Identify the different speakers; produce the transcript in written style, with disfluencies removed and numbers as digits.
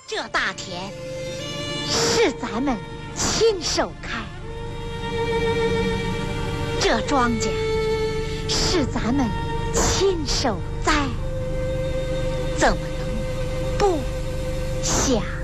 Speaker 1: 这大田是咱们亲手开，这庄稼是咱们亲手栽，怎么能不想？